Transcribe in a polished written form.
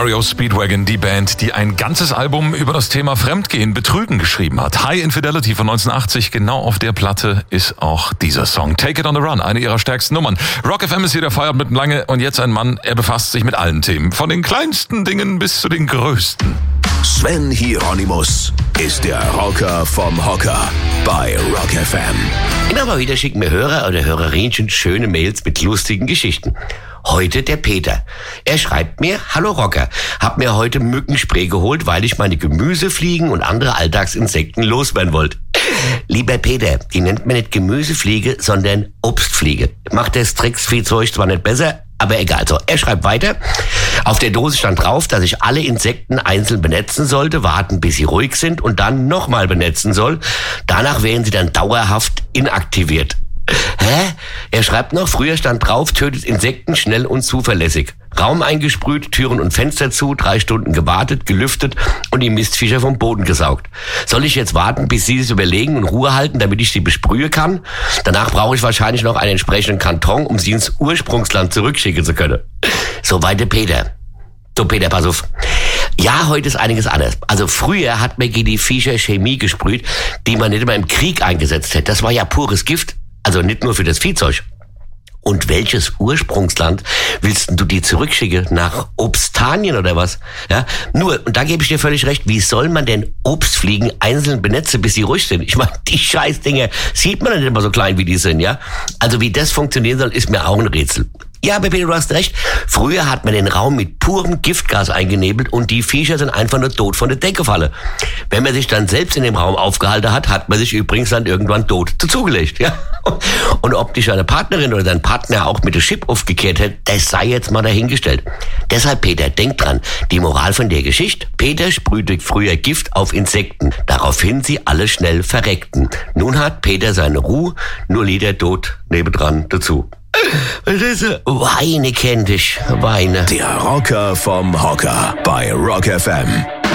REO Speedwagon, die Band, die ein ganzes Album über das Thema Fremdgehen, Betrügen geschrieben hat. High Infidelity von 1980, genau auf der Platte ist auch dieser Song. Take It on the Run, eine ihrer stärksten Nummern. Rock FM ist hier der Feierabend mit Lange und jetzt ein Mann, er befasst sich mit allen Themen, von den kleinsten Dingen bis zu den größten. Sven Hieronymus ist der Rocker vom Hocker bei Rock FM. Immer mal wieder schicken mir Hörer oder Hörerinnen schöne Mails mit lustigen Geschichten. Heute der Peter. Er schreibt mir: Hallo Rocker, hab mir heute Mückenspray geholt, weil ich meine Gemüsefliegen und andere Alltagsinsekten loswerden wollte. Lieber Peter, die nennt man nicht Gemüsefliege, sondern Obstfliege. Macht das Tricksviehzeug zwar nicht besser, aber egal. So, er schreibt weiter. Auf der Dose stand drauf, dass ich alle Insekten einzeln benetzen sollte, warten bis sie ruhig sind und dann nochmal benetzen soll. Danach wären sie dann dauerhaft inaktiviert. Hä? Er schreibt noch, früher stand drauf, tötet Insekten schnell und zuverlässig. Raum eingesprüht, Türen und Fenster zu, 3 Stunden gewartet, gelüftet und die Mistviecher vom Boden gesaugt. Soll ich jetzt warten, bis sie es überlegen und Ruhe halten, damit ich sie besprühen kann? Danach brauche ich wahrscheinlich noch einen entsprechenden Karton, um sie ins Ursprungsland zurückschicken zu können. So weiter Peter. So Peter, pass auf. Ja, heute ist einiges anders. Also früher hat man gegen die Viecher Chemie gesprüht, die man nicht immer im Krieg eingesetzt hätte. Das war ja pures Gift. Also nicht nur für das Viehzeug. Und welches Ursprungsland willst du die zurückschicken? Nach Obstanien oder was? Ja, nur, und da gebe ich dir völlig recht, wie soll man denn Obstfliegen einzeln benetzen, bis sie ruhig sind? Ich meine, die Scheißdinger sieht man nicht immer so klein, wie die sind, ja? Also wie das funktionieren soll, ist mir auch ein Rätsel. Ja, aber Peter, du hast recht. Früher hat man den Raum mit purem Giftgas eingenebelt und die Viecher sind einfach nur tot von der Decke gefallen. Wenn man sich dann selbst in dem Raum aufgehalten hat, hat man sich übrigens dann irgendwann tot dazugelegt, ja. Und ob dich deine Partnerin oder dein Partner auch mit dem Chip aufgekehrt hätte, das sei jetzt mal dahingestellt. Deshalb, Peter, denk dran, die Moral von der Geschichte: Peter sprühte früher Gift auf Insekten, daraufhin sie alle schnell verreckten. Nun hat Peter seine Ruhe, nur Lieder tot nebendran dazu. Weine kennt dich, Weine. Der Rocker vom Hocker bei Rock FM.